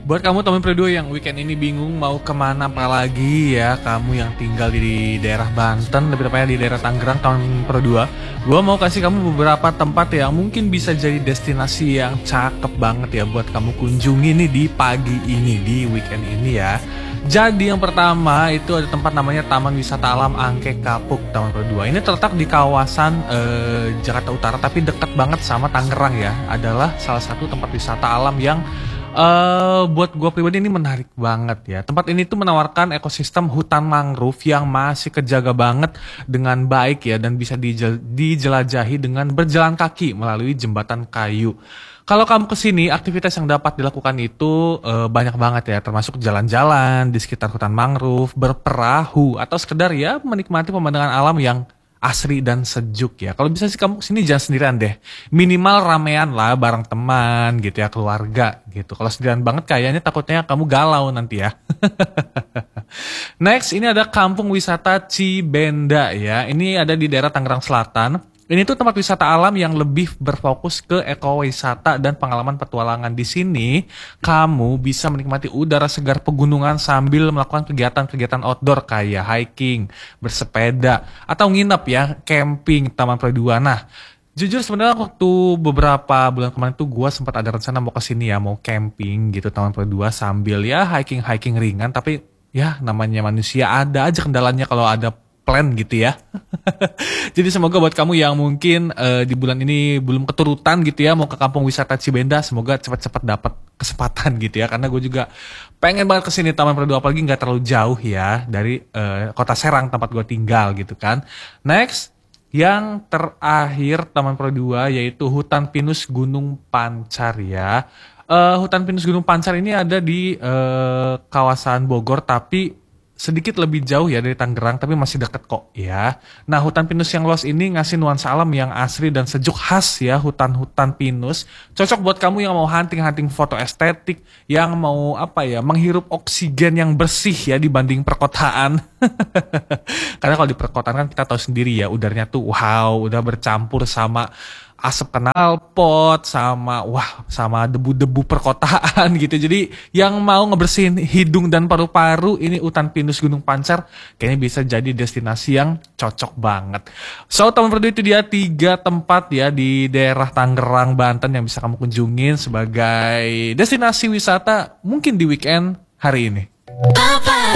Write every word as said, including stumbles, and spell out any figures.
Buat kamu teman Predo yang weekend ini bingung mau kemana apalagi ya, kamu yang tinggal di daerah Banten, lebih tepatnya di daerah Tangerang tahun Predo, gue mau kasih kamu beberapa tempat yang mungkin bisa jadi destinasi yang cakep banget ya buat kamu kunjungi nih di pagi ini, di weekend ini ya. Jadi yang pertama itu ada tempat namanya Taman Wisata Alam Angke Kapuk tahun Predo. Ini terletak di kawasan eh, Jakarta Utara tapi dekat banget sama Tangerang ya. Adalah salah satu tempat wisata alam yang Eh, buat gue pribadi ini menarik banget ya. Tempat ini tuh menawarkan ekosistem hutan mangrove yang masih kejaga banget dengan baik ya dan bisa dijel- dijelajahi dengan berjalan kaki melalui jembatan kayu. Kalau kamu kesini, aktivitas yang dapat dilakukan itu eh, banyak banget ya, termasuk jalan-jalan di sekitar hutan mangrove, berperahu, atau sekedar ya menikmati pemandangan alam yang asri dan sejuk ya. Kalau bisa sih kamu kesini jangan sendirian deh. Minimal ramean lah bareng teman gitu ya, keluarga gitu. Kalau sendirian banget kayaknya takutnya kamu galau nanti ya. Next, ini ada Kampung Wisata Cibenda ya. Ini ada di daerah Tangerang Selatan. Ini tuh tempat wisata alam yang lebih berfokus ke ekowisata dan pengalaman petualangan. Di sini, kamu bisa menikmati udara segar pegunungan sambil melakukan kegiatan-kegiatan outdoor kayak hiking, bersepeda, atau nginep ya, camping, taman perduaan. Nah, jujur sebenarnya waktu beberapa bulan kemarin tuh gue sempat ada rencana mau ke sini ya, mau camping gitu, taman perduaan sambil ya hiking-hiking ringan. Tapi ya namanya manusia ada aja kendalanya kalau ada plan gitu ya. Jadi semoga buat kamu yang mungkin eh, di bulan ini belum keturutan gitu ya mau ke kampung wisata Cibenda, semoga cepat-cepat dapat kesempatan gitu ya. Karena gue juga pengen banget kesini Taman Perdu, apalagi nggak terlalu jauh ya dari eh, kota Serang tempat gue tinggal gitu kan. Next, yang terakhir Taman Produa yaitu Hutan Pinus Gunung Pancar ya. Eh, Hutan Pinus Gunung Pancar ini ada di eh, kawasan Bogor tapi sedikit lebih jauh ya dari Tangerang tapi masih deket kok ya. Nah, hutan pinus yang luas ini ngasih nuansa alam yang asri dan sejuk khas ya, hutan-hutan pinus. Cocok buat kamu yang mau hunting-hunting foto estetik, yang mau apa ya, menghirup oksigen yang bersih ya dibanding perkotaan. Karena kalau di perkotaan kan kita tahu sendiri ya, udaranya tuh wow, udah bercampur sama asap knalpot sama wah sama debu-debu perkotaan gitu. Jadi yang mau ngebersihin hidung dan paru-paru ini hutan pinus Gunung Pancar kayaknya bisa jadi destinasi yang cocok banget. So teman Perdu itu dia tiga tempat ya di daerah Tangerang, Banten yang bisa kamu kunjungin sebagai destinasi wisata mungkin di weekend hari ini.